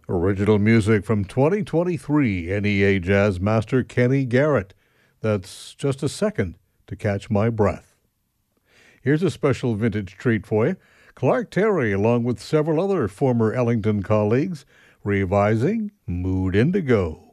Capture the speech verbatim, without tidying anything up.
Original music from twenty twenty-three N E A Jazz Master Kenny Garrett. That's Just a Second to Catch My Breath. Here's a special vintage treat for you. Clark Terry, along with several other former Ellington colleagues, revising Mood Indigo.